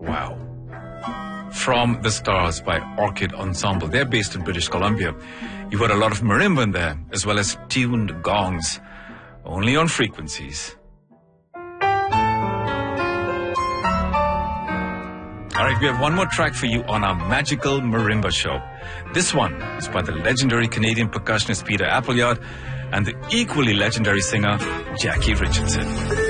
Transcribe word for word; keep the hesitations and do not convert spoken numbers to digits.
Wow. From the Stars by Orchid Ensemble. They're based in British Columbia. You heard a lot of marimba in there, as well as tuned gongs, only on Frequencies. All right, we have one more track for you on our Magical Marimba Show. This one is by the legendary Canadian percussionist Peter Appleyard and the equally legendary singer Jackie Richardson.